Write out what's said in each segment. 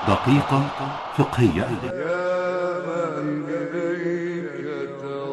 دقيقة فقهية. يا من إليك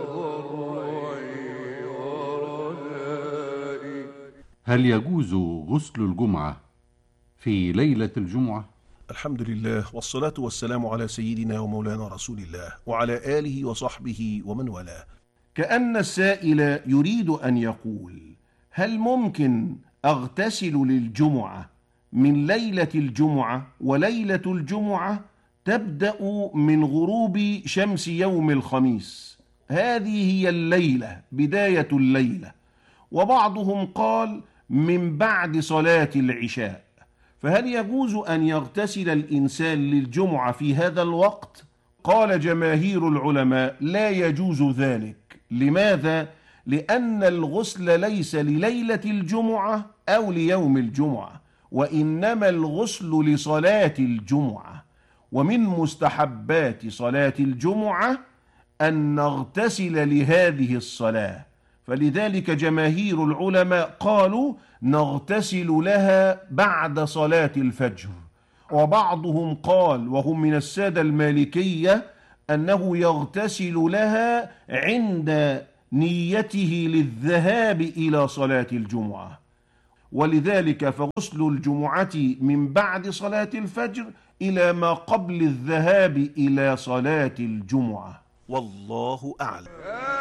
تضرعي ورجائي. هل يجوز غسل الجمعة في ليلة الجمعة؟ الحمد لله والصلاة والسلام على سيدنا ومولانا رسول الله وعلى آله وصحبه ومن والاه. كأن السائل يريد أن يقول: هل ممكن أغتسل للجمعة من ليلة الجمعة؟ وليلة الجمعة تبدأ من غروب شمس يوم الخميس، هذه هي الليلة، بداية الليلة. وبعضهم قال من بعد صلاة العشاء. فهل يجوز أن يغتسل الإنسان للجمعة في هذا الوقت؟ قال جماهير العلماء: لا يجوز ذلك. لماذا؟ لأن الغسل ليس لليلة الجمعة أو ليوم الجمعة، وإنما الغسل لصلاة الجمعة. ومن مستحبات صلاة الجمعة أن نغتسل لهذه الصلاة، فلذلك جماهير العلماء قالوا نغتسل لها بعد صلاة الفجر. وبعضهم قال، وهم من السادة المالكية، أنه يغتسل لها عند نيته للذهاب إلى صلاة الجمعة. ولذلك فغسل الجمعة من بعد صلاة الفجر إلى ما قبل الذهاب إلى صلاة الجمعة، والله أعلم.